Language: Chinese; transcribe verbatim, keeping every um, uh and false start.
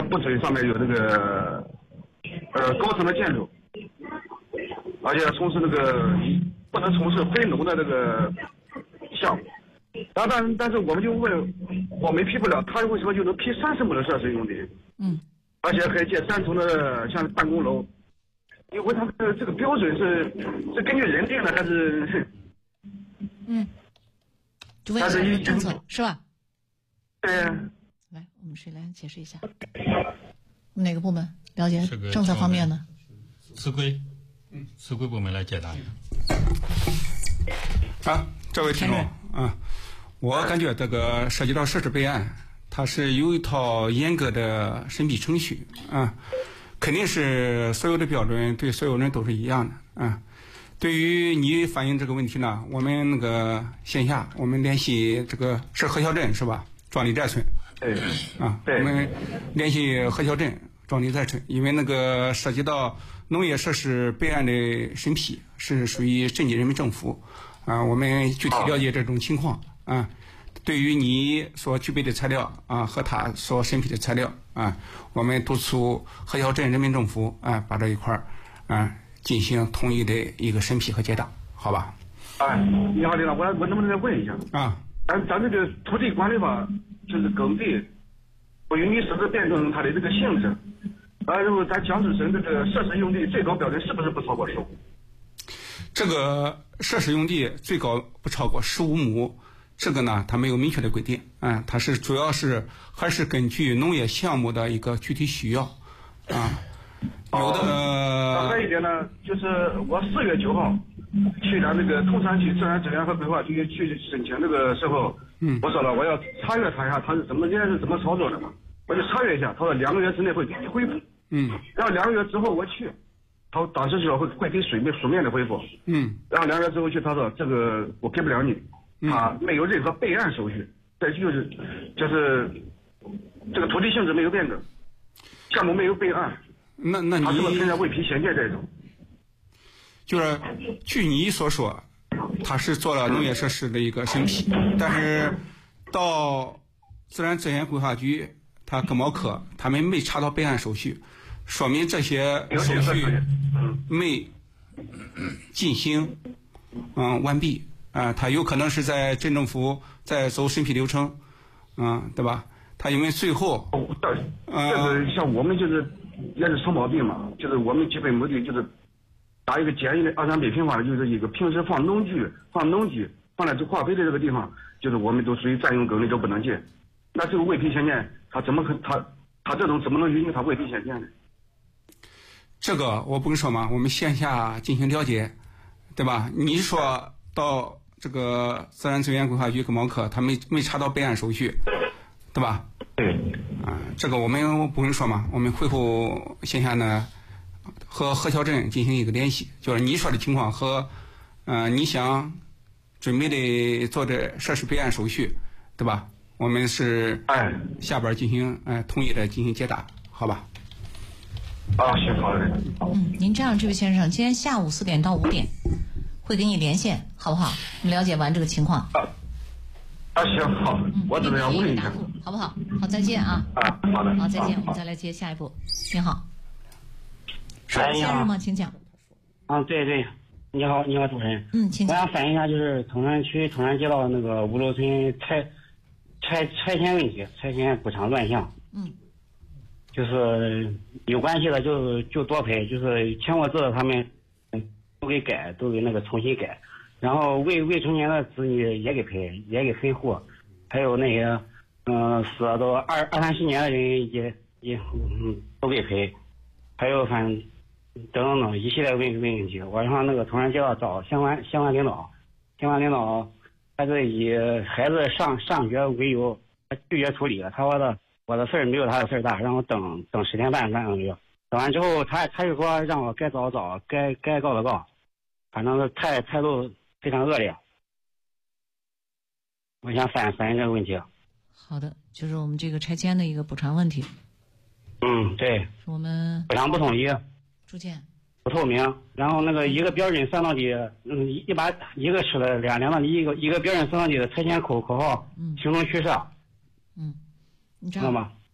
不准上面有那个呃高层的建筑，而且要从事那个不能从事非农的那个项目。然后但但是我们就问，我们批不了，他为什么就能批三十亩的设施用地？ 嗯， 而且可以建三层的像办公楼。因为他的这个标准是是根据人定的，但是嗯，就问一下这个政策是吧？ 对。 来，我们谁来解释一下？我们哪个部门了解政策方面呢？ 慈规，嗯，慈规部门来解答。 啊，这位听众啊，我感觉这个涉及到设施备案，它是有一套严格的审批程序啊。肯定是所有的标准对所有人都是一样的啊。对于你反映这个问题呢，我们那个线下我们联系这个是河桥镇是吧？庄里寨村。 对。 啊， 对。 我们联系河桥镇庄里寨村，因为那个涉及到农业设施备案的审批是属于镇级人民政府啊，我们具体了解这种情况啊。对于你所具备的材料啊和他所审批的材料啊，我们督促河桥镇人民政府啊把这一块儿啊进行统一的一个审批和解答，好吧？ 哎，你好，领导，我我能不能再问一下啊？ 咱咱这个土地管理法就是耕地不允许设置变更它的这个性质，啊，然后咱江苏省这个设施用地最高标准是不是不超过十五？ 这个设施用地最高不超过十五亩。这个呢，它没有明确的规定，啊，它是主要是还是根据农业项目的一个具体需要，啊，有的。 呃，还有一点呢，就是我四月九号去咱那个通山区自然资源和规划局去申请这个时候，嗯，我说了我要查阅他一下他是怎么人家是怎么操作的嘛，我就查阅一下，他说两个月之内会给你恢复，嗯，然后两个月之后我去，他当时说会会给水面书面的回复，嗯，然后两个月之后去，他说这个我给不了你。啊，没有任何备案手续，这就是就是这个土地性质没有变更，项目没有备案。 那那你他是不是存在未批先见这种？ 就是据你所说，他是做了农业设施的一个审批，但是到自然资源规划局，他各毛科他们没查到备案手续，说明这些手续没进行嗯完毕。啊，他有可能是在镇政府在走审批流程，啊，对吧？他因为最后， 哦，这个像我们就是也是草毛病嘛，就是我们基本目的就是打一个简易的二三百平方的，就是一个平时放农具、放农机、放在化肥的这个地方，就是我们都属于占用耕地都不能建。那这个未批先见，他怎么可他他这种怎么能允许他未批先见呢？ 这个我不跟你说嘛，我们线下进行了解，对吧？你说到。这个自然资源规划局各毛科他没没查到备案手续，对吧？ 对。 啊，这个我们不跟你说嘛，我们回复线下呢和河桥镇进行一个联系，就是你说的情况和呃你想准备的做的设施备案手续，对吧？我们是哎下边进行哎、呃、统一的进行解答，好吧？ 啊，行，好的。 嗯，您这样，这位先生，今天下午四点到五点。会给你连线，好不好？你了解完这个情况。 啊，啊行好，嗯、我只是要问一下， 好不好？好，再见啊。 啊，好的。 好，再见。我们再来接下一步。你好，是先生吗？请讲。 啊，对对，你好，你好，主持人。 嗯，请讲。 我想反映一下，就是通山区通山街道那个五楼村拆拆拆迁问题，拆迁补偿乱象。 嗯。 就是有关系的就就多赔，就是签过字的他们。都给改，都给那个重新改，然后未未成年的子女也给赔，也给分户，还有那些，嗯、呃，死了都二二三十年的人也也嗯都给赔，还有反正等等等一系列问问题，我让那个通山街道找相关相关领导，相关领导还是以孩子上上学为由拒绝处理，他说的我的事儿没有他的事儿大，让我等等十天半半个月，等完之后他他就说让我该找找，该该告的告。反正是态态度非常恶劣，我想反反映这个问题。 好的，就是我们这个拆迁的一个补偿问题。 嗯，对。 我们补偿不统一， 朱建不透明，然后那个一个标准算到底，嗯，一把一个吃了两两到底一个一个标准算到底的拆迁口口号，嗯，形同虚设。 嗯，你知道吗？